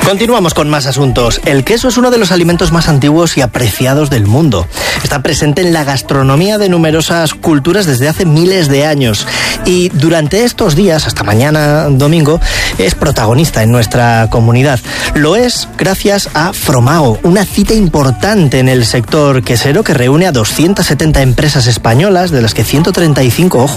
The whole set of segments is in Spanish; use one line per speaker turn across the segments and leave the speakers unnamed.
Continuamos con más asuntos. El queso es uno de los alimentos más antiguos y apreciados del mundo. Está presente en la gastronomía de numerosas culturas desde hace miles de años. Y durante estos días, hasta mañana domingo, es protagonista en nuestra comunidad. Lo es gracias a Fromago, una cita importante en el sector quesero que reúne a 270 empresas españolas, de las que 135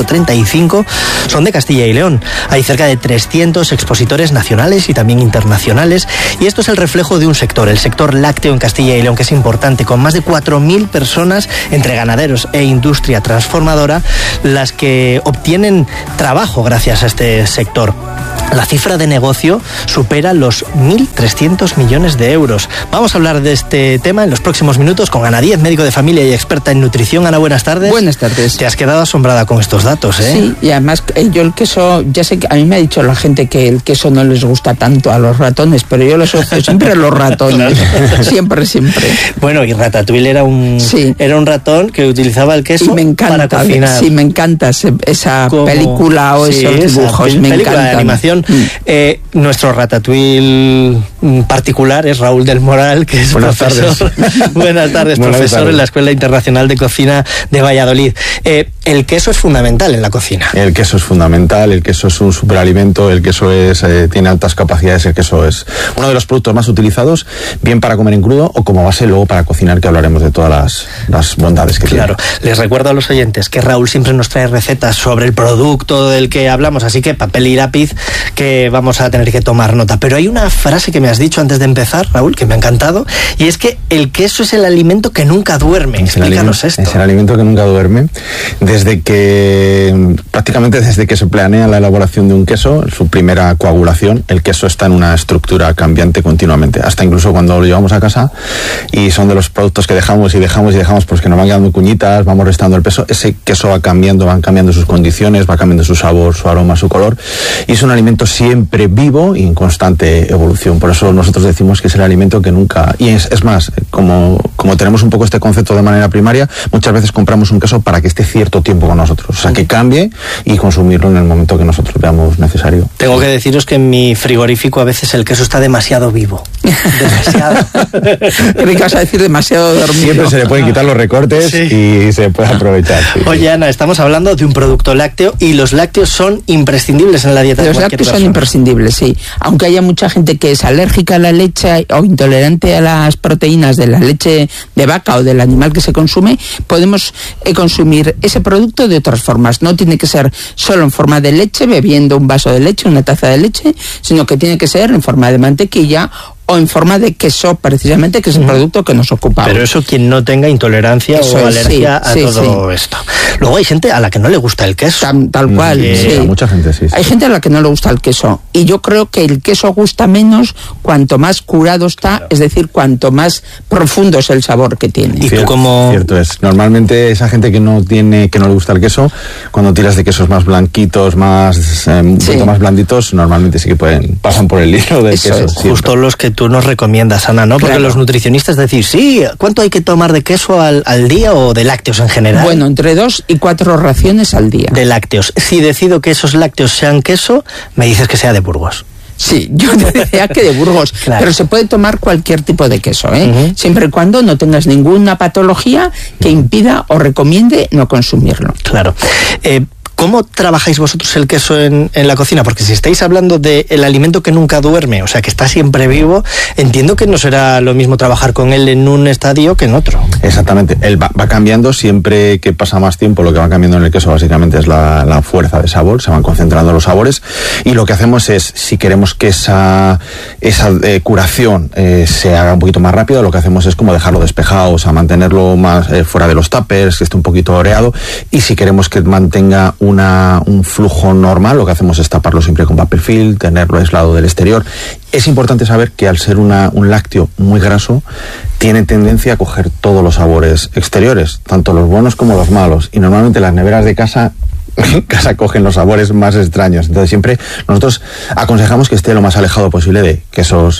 son de Castilla y León. Hay cerca de 300 expositores nacionales y también internacionales, y esto es el reflejo de un sector, el sector lácteo en Castilla y León, que es importante, con más de 4.000 personas entre ganaderos e industria transformadora, las que obtienen trabajo gracias a este sector. La cifra de negocio supera los 1.300 millones de euros. Vamos a hablar de este tema en los próximos minutos con Ana Díez, médico de familia y experta en nutrición. Ana, buenas tardes.
Buenas tardes.
Te has quedado asombrada con estos datos, ¿eh?
Sí, y además yo el queso, ya sé que a mí me ha dicho la gente que el queso no les gusta tanto a los ratones, pero yo lo asocio siempre a los ratones. siempre.
Bueno, y Ratatouille era un ratón que utilizaba el queso para cocinar.
Sí, me encanta esa película o esos dibujos, me encantan.
De animación. Nuestro Ratatouille particular es Raúl del Moral, que es profesor. Buenas tardes, profesor en la Escuela Internacional de Cocina de Valladolid. El queso es fundamental en la cocina.
El queso es fundamental, el queso es un superalimento, el queso tiene altas capacidades, el queso es uno de los productos más utilizados, bien para comer en crudo o como base luego para cocinar, que hablaremos de todas las bondades que tiene.
Claro, les recuerdo a los oyentes que Raúl siempre nos trae recetas sobre el producto del que hablamos, así que papel y lápiz, que vamos a tener que tomar nota. Pero hay una frase que me has dicho antes de empezar, Raúl, que me ha encantado, y es que el queso es el alimento que nunca duerme. Explícanos esto.
Es el alimento que nunca duerme. Prácticamente desde que se planea la elaboración de un queso, su primera coagulación, el queso está en una estructura cambiante continuamente. Hasta incluso cuando lo llevamos a casa y son de los productos que dejamos pues que nos van quedando cuñitas, vamos restando el peso, ese queso van cambiando sus condiciones, va cambiando su sabor, su aroma, su color, y es un alimento siempre vivo y en constante evolución. Por eso nosotros decimos que es el alimento que nunca... Y es más, como tenemos un poco este concepto de manera primaria, muchas veces compramos un queso para que esté cierto tiempo con nosotros. O sea, que cambie y consumirlo en el momento que nosotros veamos necesario.
Tengo que deciros que en mi frigorífico a veces el queso está demasiado vivo. Demasiado.
Creo que vas a decir demasiado dormido.
Siempre se le pueden quitar los recortes y se puede aprovechar. Sí.
Oye, Ana, estamos hablando de un producto lácteo y los lácteos son imprescindibles en la dieta de cualquier persona.
Son imprescindibles, sí. Aunque haya mucha gente que es alérgica a la leche o intolerante a las proteínas de la leche de vaca o del animal que se consume, podemos consumir ese producto de otras formas. No tiene que ser solo en forma de leche, bebiendo un vaso de leche, una taza de leche, sino que tiene que ser en forma de mantequilla o en forma de queso, precisamente, que es el producto que nos ocupa.
Pero eso quien no tenga intolerancia o alergia a todo esto. Luego hay gente a la que no le gusta el queso.
Tal cual, sí.
Mucha gente, sí.
Hay gente a la que no le gusta el queso. Y yo creo que el queso gusta menos cuanto más curado está, es decir, cuanto más profundo es el sabor que tiene.
¿Y tú cómo...?
Cierto es. Normalmente esa gente que no le gusta el queso, cuando tiras de quesos más blanquitos, un poquito más blanditos, normalmente sí que pasan por el hilo del queso.
Justo los que tú nos recomiendas, Ana, ¿no? Porque los nutricionistas decís, ¿cuánto hay que tomar de queso al día o de lácteos en general?
Bueno, entre 2 y 4 raciones al día.
De lácteos. Si decido que esos lácteos sean queso, me dices que sea de Burgos.
Sí, yo te decía que de Burgos, claro. Pero se puede tomar cualquier tipo de queso, siempre y cuando no tengas ninguna patología que impida o recomiende no consumirlo.
Claro. ¿Cómo trabajáis vosotros el queso en la cocina? Porque si estáis hablando del alimento que nunca duerme, o sea, que está siempre vivo, entiendo que no será lo mismo trabajar con él en un estadio que en otro.
Él va cambiando siempre que pasa más tiempo. Lo que va cambiando en el queso básicamente es la fuerza de sabor, se van concentrando los sabores, y lo que hacemos es, si queremos que esa curación se haga un poquito más rápido, lo que hacemos es como dejarlo despejado, o sea, mantenerlo más fuera de los tuppers, que esté un poquito oreado, y si queremos que mantenga un flujo normal, lo que hacemos es taparlo siempre con papel film, tenerlo aislado del exterior. Es importante saber que al ser un lácteo muy graso, tiene tendencia a coger todos los sabores exteriores, tanto los buenos como los malos, y normalmente las neveras de casa cogen los sabores más extraños. Entonces siempre nosotros aconsejamos que esté lo más alejado posible de quesos,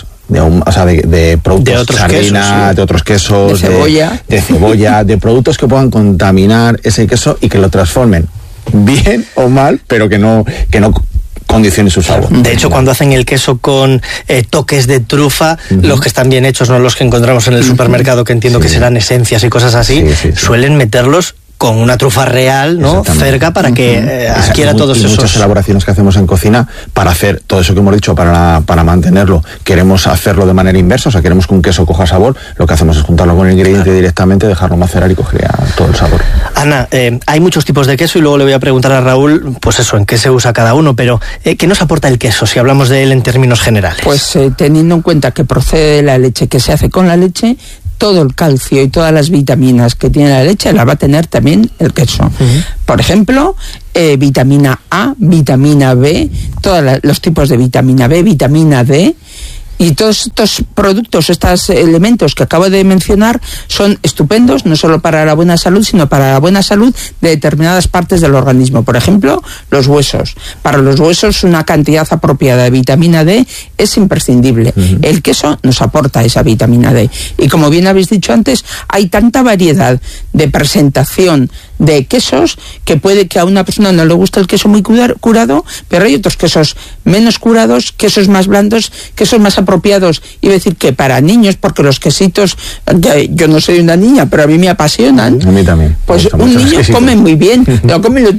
de productos de sardina, de otros quesos, de cebolla, de productos que puedan contaminar ese queso y que lo transformen bien o mal, pero que no condicione su sabor.
De hecho, cuando hacen el queso con toques de trufa, los que están bien hechos, no los que encontramos en el supermercado, que entiendo que serán esencias y cosas así, suelen meterlos con una trufa real, ¿no?, cerca, para que adquiera todos esos...
muchas elaboraciones que hacemos en cocina para hacer todo eso que hemos dicho, para mantenerlo, queremos hacerlo de manera inversa, o sea, queremos que un queso coja sabor, lo que hacemos es juntarlo con el ingrediente directamente, dejarlo macerar y coger todo el sabor.
Ana, hay muchos tipos de queso y luego le voy a preguntar a Raúl, pues eso, en qué se usa cada uno, pero ¿qué nos aporta el queso, si hablamos de él en términos generales?
Pues teniendo en cuenta que procede de la leche, que se hace con la leche, todo el calcio y todas las vitaminas que tiene la leche la va a tener también el queso. Por ejemplo, vitamina A, vitamina B, todos los tipos de vitamina B, vitamina D. Y todos estos productos, estos elementos que acabo de mencionar, son estupendos, no solo para la buena salud, sino para la buena salud de determinadas partes del organismo. Por ejemplo, los huesos. Para los huesos, una cantidad apropiada de vitamina D es imprescindible. El queso nos aporta esa vitamina D. Y como bien habéis dicho antes, hay tanta variedad de presentación de quesos que puede que a una persona no le guste el queso muy curado, pero hay otros quesos menos curados, quesos más blandos, quesos más apropiados, iba a decir que para niños, porque los quesitos, yo no soy una niña, pero a mí me apasionan.
A mí también.
Pues un niño come muy bien, lo come